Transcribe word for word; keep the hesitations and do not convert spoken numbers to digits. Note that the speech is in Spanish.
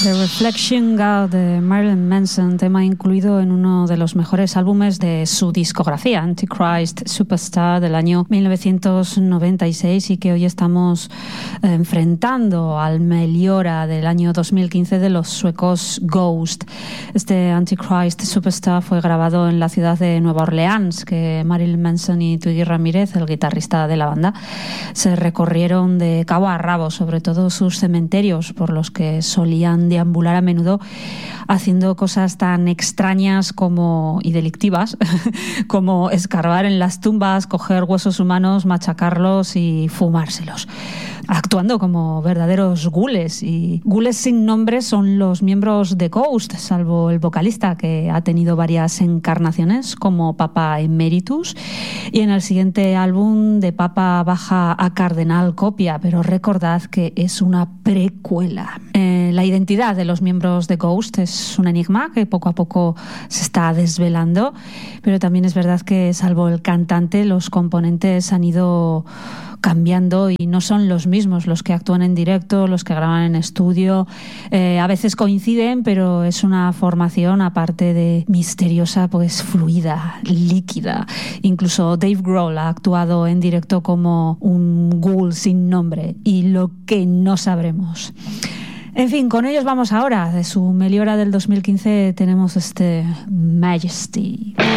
The Reflection God de Marilyn Manson, tema incluido en uno de los mejores álbumes de su discografía, Antichrist Superstar, del año mil novecientos noventa y seis, y que hoy estamos enfrentando al Meliora del año dos mil quince de los suecos Ghost. Este Antichrist Superstar fue grabado en la ciudad de Nueva Orleans, que Marilyn Manson y Twiggy Ramírez, el guitarrista de la banda, se recorrieron de cabo a rabo, sobre todo sus cementerios por los que solían deambular a menudo, haciendo cosas tan extrañas como y delictivas como escarbar en las tumbas, coger huesos humanos, machacarlos y fumárselos, actuando como verdaderos gules. Y gules sin nombre son los miembros de Ghost, salvo el vocalista, que ha tenido varias encarnaciones como Papa Emeritus, y en el siguiente álbum de Papa baja a Cardenal Copia, pero recordad que es una precuela. Eh, la identidad de los miembros de Ghost es un enigma que poco a poco se está desvelando, pero también es verdad que, salvo el cantante, los componentes han ido cambiando y no son los mismos los que actúan en directo, los que graban en estudio. Eh, a veces coinciden, pero es una formación, aparte de misteriosa, pues fluida, líquida. Incluso Dave Grohl ha actuado en directo como un ghoul sin nombre, y lo que no sabremos. En fin, con ellos vamos ahora. De su Meliora del dos mil quince tenemos este Majesty.